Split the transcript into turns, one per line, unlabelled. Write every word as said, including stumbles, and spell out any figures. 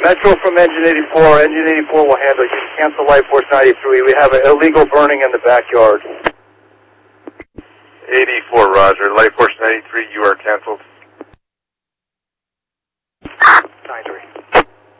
Metro from Engine eighty-four. Engine eighty-four will handle. You can cancel Light Force ninety-three. We have an illegal burning in the backyard.
eighty-four, Roger. Light Force ninety-three, you are canceled.